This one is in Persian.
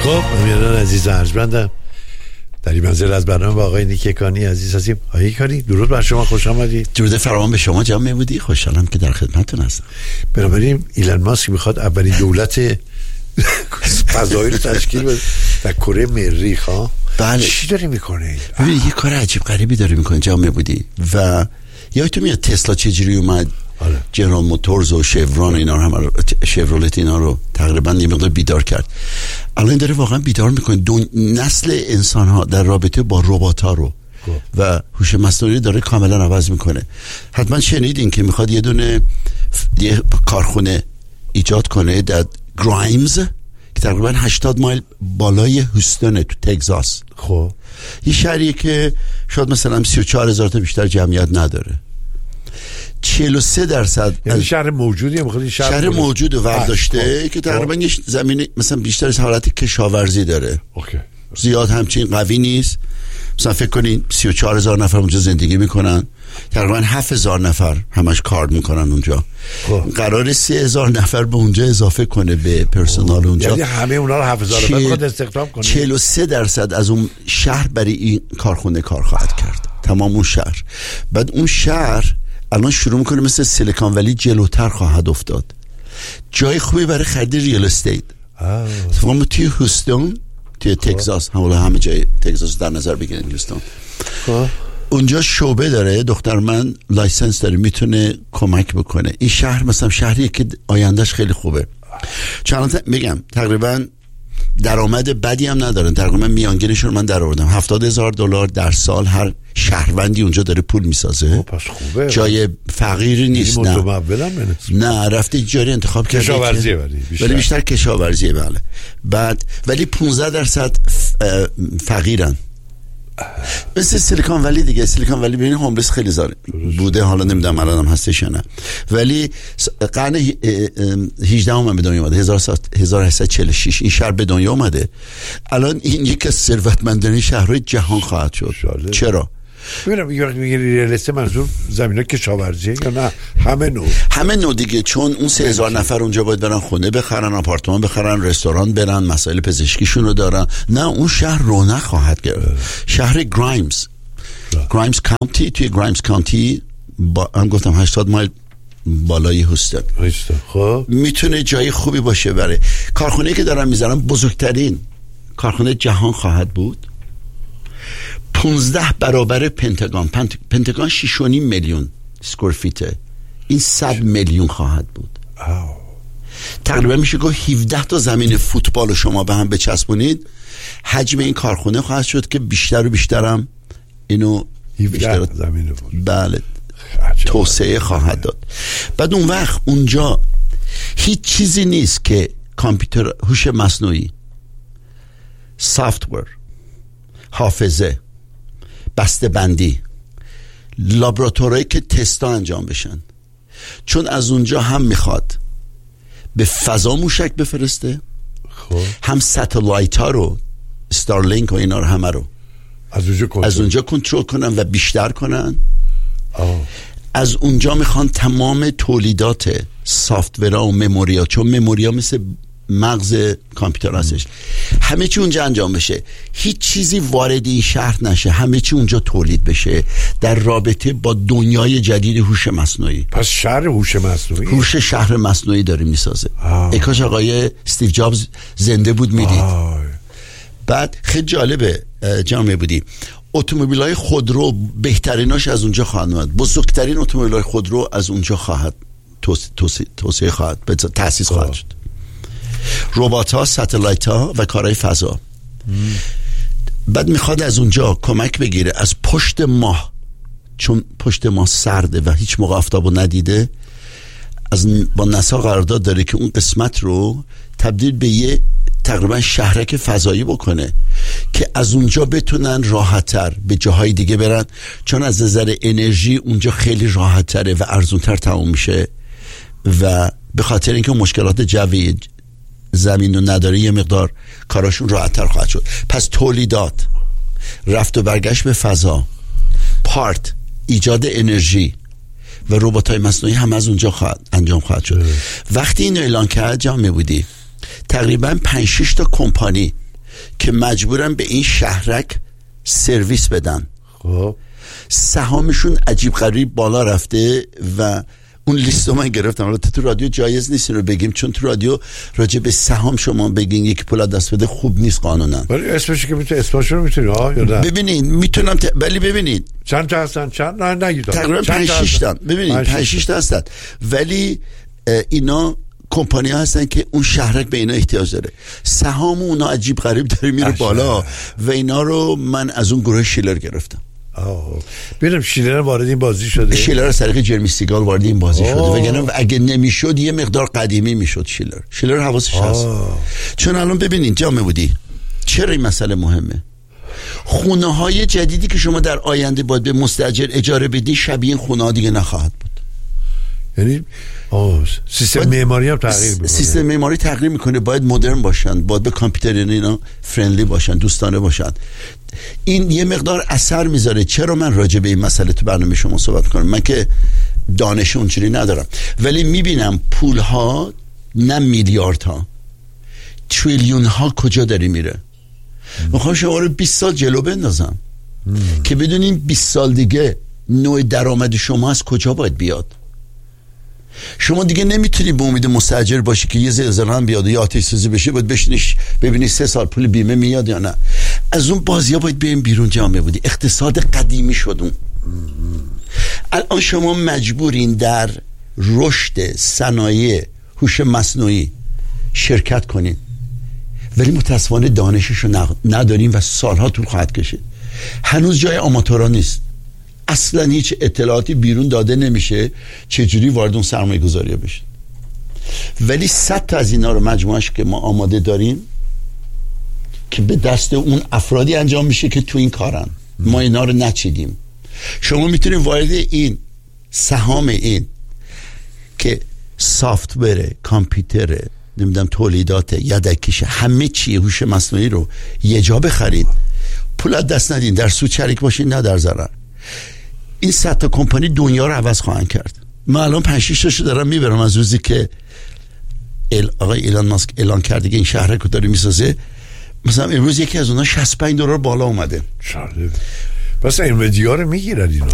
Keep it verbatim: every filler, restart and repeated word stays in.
خب امیران عزیز ارجمندم، در این منزل از برنامه با آقای نیکی کانی عزیز هستیم. آقای کانی درود بر شما، خوش آمدید. درود فراوان به شما جناب میبودی، خوشحالم که در خدمتتون هستم. بنابراین ایلان ماسک میخواد اولین دولت فضایی رو تشکیل بده در کره مریخ ها. بله. چی داری میکنه؟ ببین یه کار عجیب غریبی داره میکنه جناب میبودی. و یادتون میاد تسلا چجوری اومد جنرال موتورز و شفرون اینا رو هم شفرولت اینا رو تقریبا یه مقدار بیدار کرد. الان داره واقعا بیدار میکنه دو نسل انسان ها در رابطه با ربات ها رو و هوش مصنوعی داره کاملا عوض میکنه. حتما شنیدین که میخواد یه دونه یه کارخونه ایجاد کنه در گرایمز که تقریبا هشتاد مایل بالای هوستون تو تگزاس. خب یه شهریه که شاید مثلا سی و چهار هزار تا بیشتر جمعیت نداره. چهل و سه درصد یعنی شهر موجودیه، میخواد این شهر, شهر موجود و داشته خب. که تقریبا یه زمین مثلا بیشتر از حالت کشاورزی داره. اوکی. زیاد همچین قوی نیست. مثلا فکر کنین سی و چهار هزار نفر اونجا زندگی میکنن، تقریبا هفت هزار نفر همش کار میکنن اونجا. خب. قرار سه هزار نفر به اونجا اضافه کنه به پرسنال اونجا، یعنی همه اونا رو هفت هزار نفر میخواد استخدام کنه. چهل و سه درصد از اون شهر برای این کارخونه کار خواهد کرد، تمام اون شهر. بعد اون شهر الان شروع میکنه مثل سیلیکون ولی جلوتر خواهد افتاد. جای خوبی برای خرید ریال استیت. تمام توی هوستون، توی تگزاس، همون همه جای تگزاس در نظر بگیرید. هوستون اونجا شعبه داره، دختر من لایسنس داره، میتونه کمک بکنه. این شهر مثلا شهریه که آیندهش خیلی خوبه. چند میگم تقریبا درآمد بدی هم ندارن. تقریبا میانگینشون من در آوردم هفتاد هزار دلار در سال هر شهروندی اونجا داره پول میسازه. پس خوبه، جای فقیری نیست. نه نه رفته جاری انتخاب کرده کشاورزیه ولی بیشتر. ولی بیشتر کشاورزیه. بله. بعد ولی پانزده درصد فقیرن، مثل سیلیکون ولی دیگه. سیلیکون ولی ببین هوملس خیلی زار بوده، حالا نمیدونم الان هم هستش یا نه، ولی قرن هجدهم هم به دنیا اومده، هزار و هشتصد و چهل و شش این شهر به دنیا اومده. الان این یکی از ثروتمندترین شهرهای جهان خواهد شد. شاله. چرا؟ ببینم یه وقت میگه ریال استیت منظور زمینه کشاورزیه یا نه همه نوع؟ همه نوع دیگه، چون اون سه هزار نفر اونجا باید برن خونه بخرن، آپارتمان بخرن، رستوران برن، مسائل پزشکیشون رو دارن. نه اون شهر رونق خواهد گرفت. شهر گرایمز گرایمز کانتی، توی گرایمز کانتی با هم گفتم هشتاد مایل بالای هوستون. خب میتونه جای خوبی باشه برای کارخونه‌ای که دارن میذارن. بزرگترین کارخونه جهان خواهد بود. پونزده برابر پنتاگون. پنت... پنتاگون شش و نیم میلیون اسکوئر فیته، این صد میلیون خواهد بود. آو. تقریبا میشه گفت هفده تا زمین فوتبال رو شما به هم بچسبونید، حجم این کارخونه خواهد شد که بیشتر و بیشترم اینو بیشتر زمین بود. بله توسعه خواهد داد. بعد اون وقت اونجا هیچ چیزی نیست که کامپیوتر، هوش مصنوعی، سافتور، حافظه، بسته بندی، لابراتوری که تستا انجام بشن، چون از اونجا هم میخواد به فضا موشک بفرسته. خب هم ستلایت ها رو، استارلینک و اینا رو همه رو از اونجا کنترل, از اونجا کنترل کنن و بیشتر کنن. آه. از اونجا میخوان تمام تولیدات سافتورها و مموریا، چون مموریا مثل مغز کامپیوتر هستش، همه چی اونجا انجام بشه، هیچ چیزی وارد این شهر نشه، همه چی اونجا تولید بشه در رابطه با دنیای جدید هوش مصنوعی. پس شهر هوش مصنوعی، هوش شهر مصنوعی داره میسازه. ای کاش آقای استیو جابز زنده بود میدید. آه. بعد خیلی جالبه جامعه بودی، اتومبیل‌های خودرو بهتریناش از اونجا خواهد اومد. بزرگترین اتومبیل‌های خودرو از اونجا خواهد توسعه توسعه خواهد تأسیس خواهد شد. ربات‌ها، ستلایت‌ها و کارهای فضا. مم. بعد میخواد از اونجا کمک بگیره از پشت ماه، چون پشت ماه سرده و هیچ موقع آفتابو ندیده. از با ناسا قرارداد داره که اون قسمت رو تبدیل به یه تقریبا شهرک فضایی بکنه که از اونجا بتونن راحت‌تر به جاهای دیگه برن، چون از نظر انرژی اونجا خیلی راحت‌تره و ارزونتر تموم میشه و به خاطر اینکه مشکلات جوی زمین رو نداره یه مقدار کاراشون راحت‌تر خواهد شد. پس تولیدات، رفت و برگشت به فضا، پارت، ایجاد انرژی و ربات‌های مصنوعی هم از اونجا خواهد انجام خواهد شد. وقتی اینو اعلان کرد جامعه بودی تقریبا پنج شش تا کمپانی که مجبورن به این شهرک سرویس بدن. خب سهامشون عجیب غریب بالا رفته و اون لیستو من گرفتم. البته تو رادیو جایز نیست رو بگیم، چون تو رادیو راجع به سهام شما بگین یک پول دست بده خوب نیست قانونا. ولی اسمش که میتونه اسمش رو میتونی ها یا نه؟ ببینید میتونم ت... ولی ببینید چند تا هستن؟ چند نه نگید تقریبا پنج شش تا. ببینید پنج شش تا هستن، ولی اینا کمپانی ها هستن که اون شهرک به اینا احتیاج داره. سهام اونا عجیب غریب داره میره بالا و اینا رو من از اون گروه شیلر گرفتم. آه ببینم شیلر وارد این بازی شده. شیلر از طریق جرمی سیگال وارد این بازی آه. شده، وگرنه اگه نمیشد یه مقدار قدیمی میشد شیلر. شیلر حواسش هست. چون الان ببینین جامعه بودی چرا این مسئله مهمه. خونه های جدیدی که شما در آینده باید به مستاجر اجاره بدی شبیه این خونه ها دیگه نخواهد بود. یعنی آه سیستم معماری هم تغییر میکنه. سیستم معماری تغییر میکنه، باید مدرن باشن، باید به کامپیوتر اینا فرندلی باشن، دوستانه باشن. این یه مقدار اثر میذاره. چرا من راجع به این مسئله تو برنامه شما صحبت کنم؟ من که دانش اونجوری ندارم، ولی میبینم پول ها نه میلیارد ها تریلیون ها کجا داری میره. میخوام شما رو بیست سال جلو بندازم مم. که بدونیم بیست سال دیگه نوع درآمد شما از کجا باید بیاد. شما دیگه نمیتونی به امید مستاجر باشی که یه زلزله هم بیاد و یه آتش سوزی بشه باید بشینیش ببینی سه سال پول بیمه میاد یا نه. از اون بازی‌ها باید بریم بیرون. جامعه بودی اقتصاد قدیمی شد اون. الان شما مجبورین در رشد صنایع هوش مصنوعی شرکت کنین، ولی متاسفانه دانشش رو نداریم و سالها طول خواهد کشید. هنوز جای آماتورا نیست، اصلا هیچ اطلاعاتی بیرون داده نمیشه چجوری وارد اون سرمایه گذاری بشه. ولی صد تا از اینا رو مجموعش که ما آماده داریم که به دست اون افرادی انجام میشه که تو این کارن. ما اینا رو نچیدیم. شما میتونید وارد این سهام این که سافت‌ور، کامپیوتر، نمیدونم تولیدات یدکیش، همه چی هوش مصنوعی رو یه جا بخرید، پول دست ندین، در سود شریک باشین نه در ضرر. این صد تا کمپانی دنیا رو عوض خواهند کرد. من الان پنج شش تاشو دارم میبرم از روزی که ال آقای ایلان ماسک اعلان کرده که این شهرک رو داره میسازه. مثلا امروز یکی از اونها شصت و پنج دلار بالا اومده. بس این مدیا رو میگیرن اینا.